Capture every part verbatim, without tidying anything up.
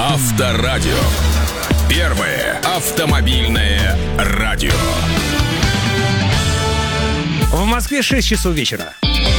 Авторадио. Первое автомобильное радио. В Москве шесть часов вечера.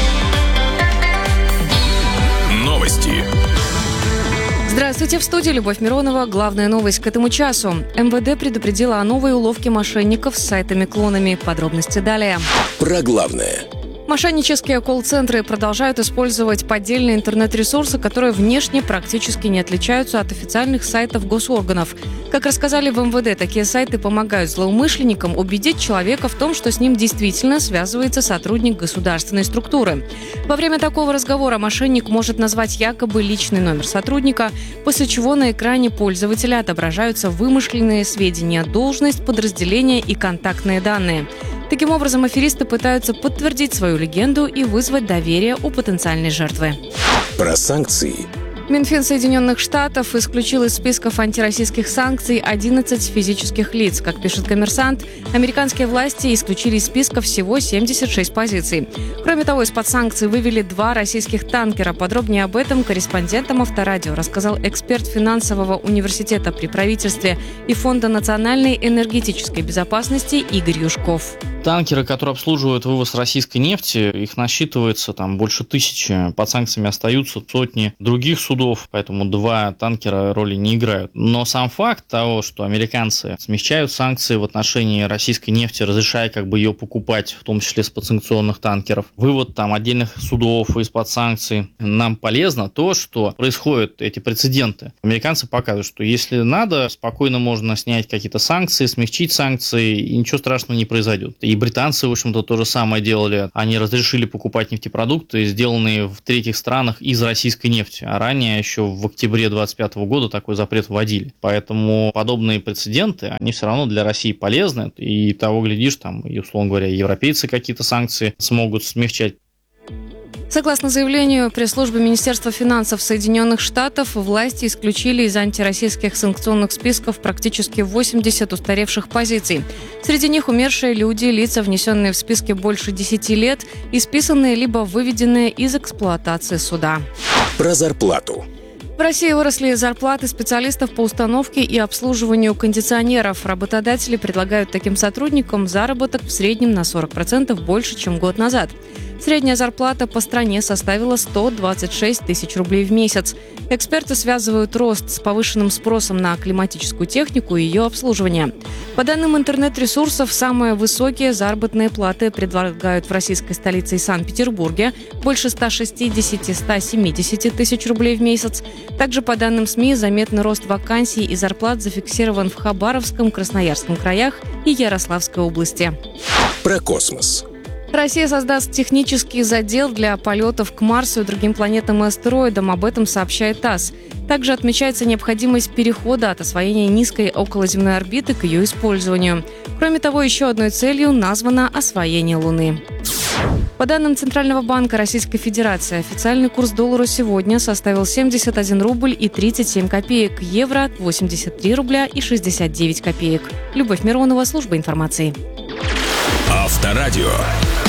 Новости. Здравствуйте, в студии Любовь Миронова. Главная новость к этому часу. МВД предупредила о новой уловке мошенников с сайтами-клонами. Подробности далее. Про главное. Мошеннические колл-центры продолжают использовать поддельные интернет-ресурсы, которые внешне практически не отличаются от официальных сайтов госорганов. Как рассказали в МВД, такие сайты помогают злоумышленникам убедить человека в том, что с ним действительно связывается сотрудник государственной структуры. Во время такого разговора мошенник может назвать якобы личный номер сотрудника, после чего на экране пользователя отображаются вымышленные сведения, должность, подразделение и контактные данные. Таким образом, аферисты пытаются подтвердить свою легенду и вызвать доверие у потенциальной жертвы. Про санкции. Минфин Соединенных Штатов исключил из списков антироссийских санкций одиннадцать физических лиц. Как пишет «Коммерсант», американские власти исключили из списка всего семьдесят шесть позиций. Кроме того, из-под санкций вывели два российских танкера. Подробнее об этом корреспондентам Авторадио рассказал эксперт финансового университета при правительстве и Фонда национальной энергетической безопасности Игорь Юшков. Танкеры, которые обслуживают вывоз российской нефти, их насчитывается там больше тысячи. Под санкциями остаются сотни других судов, поэтому два танкера роли не играют. Но сам факт того, что американцы смягчают санкции в отношении российской нефти, разрешая как бы ее покупать, в том числе с подсанкционных танкеров, вывод там отдельных судов из-под санкций, нам полезно то, что происходят эти прецеденты. Американцы показывают, что если надо, спокойно можно снять какие-то санкции, смягчить санкции, и ничего страшного не произойдет. И британцы, в общем-то, то же самое делали. Они разрешили покупать нефтепродукты, сделанные в третьих странах из российской нефти. А ранее, еще в октябре двадцать пятого года, такой запрет вводили. Поэтому подобные прецеденты, они все равно для России полезны. И того, глядишь, там, и, условно говоря, европейцы какие-то санкции смогут смягчать. Согласно заявлению пресс-службы Министерства финансов Соединенных Штатов, власти исключили из антироссийских санкционных списков практически восемьдесят устаревших позиций. Среди них умершие люди, лица, внесенные в списки больше десяти лет, и списанные либо выведенные из эксплуатации суда. Про зарплату. В России выросли зарплаты специалистов по установке и обслуживанию кондиционеров. Работодатели предлагают таким сотрудникам заработок в среднем на сорок процентов больше, чем год назад. Средняя зарплата по стране составила сто двадцать шесть тысяч рублей в месяц. Эксперты связывают рост с повышенным спросом на климатическую технику и ее обслуживание. По данным интернет-ресурсов, самые высокие заработные платы предлагают в российской столице и Санкт-Петербурге – больше ста шестидесяти - ста семидесяти тысяч рублей в месяц. Также, по данным СМИ, заметный рост вакансий и зарплат зафиксирован в Хабаровском, Красноярском краях и Ярославской области. Про космос. Россия создаст технический задел для полетов к Марсу и другим планетам и астероидам. Об этом сообщает ТАСС. Также отмечается необходимость перехода от освоения низкой околоземной орбиты к ее использованию. Кроме того, еще одной целью названо освоение Луны. По данным Центрального банка Российской Федерации, официальный курс доллара сегодня составил семьдесят один рубль и тридцать семь копеек, евро – восемьдесят три рубля и шестьдесят девять копеек. Любовь Миронова, служба информации. Авторадио.